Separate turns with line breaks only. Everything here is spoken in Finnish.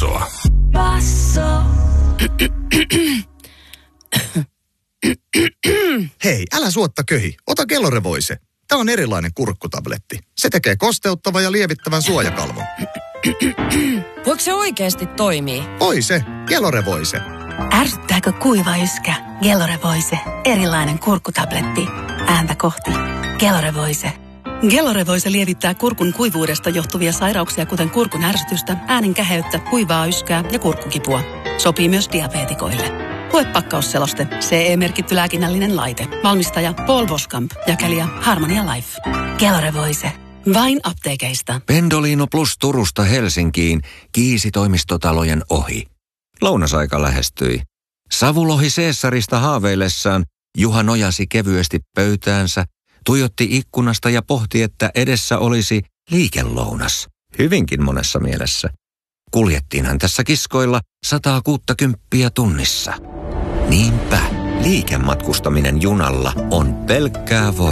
Bassoa.
Basso.
Hei, älä suotta köhi. Ota Gelore-voise. Tämä on erilainen kurkkutabletti. Se tekee kosteuttavan ja lievittävän suojakalvon.
Voiko se oikeasti toimii?
Voi se. Gelore-voise.
Ärsyttääkö kuiva yskä? Gelore-voise. Erilainen kurkkutabletti. Ääntä kohti. Gelore-voise. Gelore-voise lievittää kurkun kuivuudesta johtuvia sairauksia, kuten kurkun ärsytystä, äänen käheyttä, kuivaa yskää ja kurkkukipua. Sopii myös diabeetikoille. Lue pakkausseloste. CE-merkitty lääkinnällinen laite. Valmistaja Paul Boskamp. Jakelija Harmonia Life. Gelore-voise. Vain apteekeista.
Pendolino Plus Turusta Helsinkiin Kiisi-toimistotalojen ohi. Lounasaika lähestyi. Savulohi Caesarista haaveillessaan Juha nojasi kevyesti pöytäänsä, tuijotti ikkunasta ja pohti, että edessä olisi liikelounas. Hyvinkin monessa mielessä. Kuljettiinhan tässä kiskoilla 160 tunnissa. Niinpä, liikematkustaminen junalla on pelkkää voittoa.